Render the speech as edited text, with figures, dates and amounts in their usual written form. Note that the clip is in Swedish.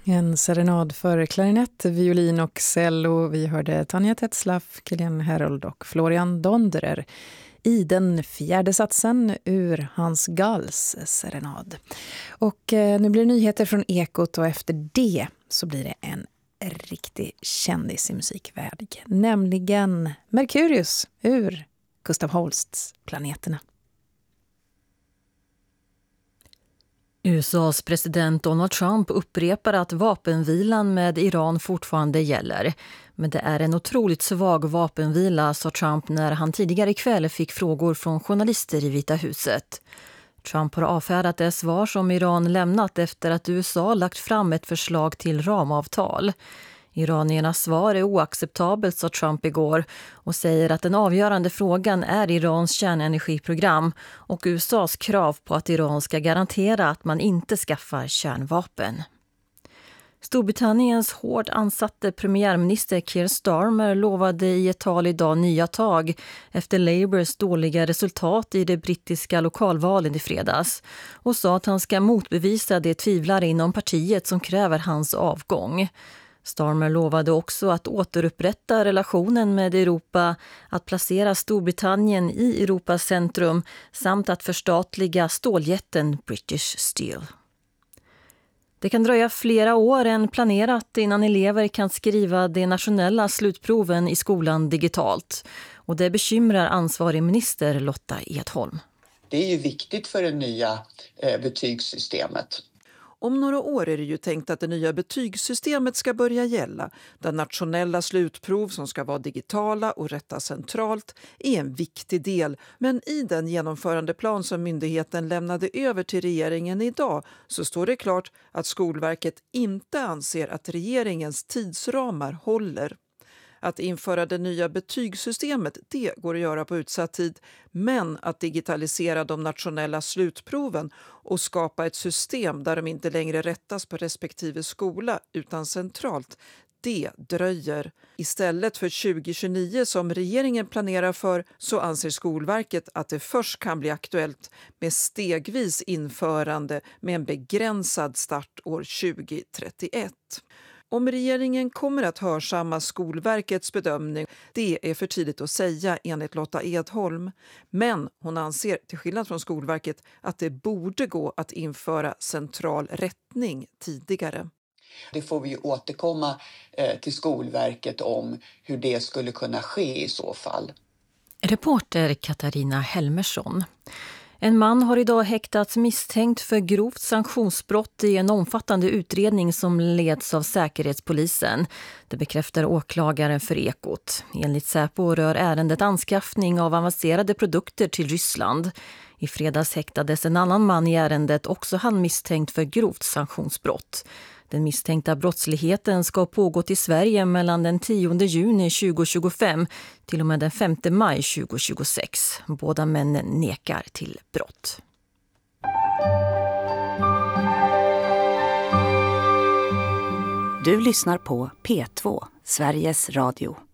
En serenad för klarinett, violin och cello. Vi hörde Tanja Tetzlaff, Kilian Herold och Florian Donderer i den fjärde satsen ur Hans Galls serenad. Och nu blir det nyheter från Ekot och efter det så blir det en riktig kändis i musikväg. Nämligen Merkurius ur Gustav Holsts Planeterna. USAs president Donald Trump upprepar att vapenvilan med Iran fortfarande gäller. Men det är en otroligt svag vapenvila, sa Trump när han tidigare ikväll fick frågor från journalister i Vita huset. Trump har avfärdat det svar som Iran lämnat efter att USA lagt fram ett förslag till ramavtal. Iraniernas svar är oacceptabelt, sa Trump igår och säger att den avgörande frågan är Irans kärnenergiprogram och USAs krav på att Iran ska garantera att man inte skaffar kärnvapen. Storbritanniens hårt ansatte premiärminister Keir Starmer lovade i ett tal idag nya tag efter Labours dåliga resultat i det brittiska lokalvalen i fredags och sa att han ska motbevisa de tvivlare inom partiet som kräver hans avgång. Starmer lovade också att återupprätta relationen med Europa, att placera Storbritannien i Europas centrum samt att förstatliga ståljätten British Steel. Det kan dröja flera år än planerat innan elever kan skriva de nationella slutproven i skolan digitalt. Och det bekymrar ansvarig minister Lotta Edholm. Det är ju viktigt för det nya betygssystemet. Om några år är det ju tänkt att det nya betygssystemet ska börja gälla, där nationella slutprov som ska vara digitala och rättas centralt är en viktig del. Men i den genomförandeplan som myndigheten lämnade över till regeringen idag så står det klart att Skolverket inte anser att regeringens tidsramar håller. Att införa det nya betygssystemet, det går att göra på utsatt tid, men att digitalisera de nationella slutproven och skapa ett system där de inte längre rättas på respektive skola utan centralt, det dröjer. Istället för 2029 som regeringen planerar för så anser Skolverket att det först kan bli aktuellt med stegvis införande med en begränsad start år 2031. Om regeringen kommer att hörsamma Skolverkets bedömning, det är för tidigt att säga enligt Lotta Edholm. Men hon anser, till skillnad från Skolverket, att det borde gå att införa central rättning tidigare. Det får vi återkomma till Skolverket om hur det skulle kunna ske i så fall. Reporter Katarina Helmersson. En man har idag häktats misstänkt för grovt sanktionsbrott i en omfattande utredning som leds av Säkerhetspolisen. Det bekräftar åklagaren för Ekot. Enligt Säpo rör ärendet anskaffning av avancerade produkter till Ryssland. I fredags häktades en annan man i ärendet, också han misstänkt för grovt sanktionsbrott. Den misstänkta brottsligheten ska ha pågått i Sverige mellan den 10 juni 2025 till och med den 5 maj 2026. Båda männen nekar till brott. Du lyssnar på P2, Sveriges Radio.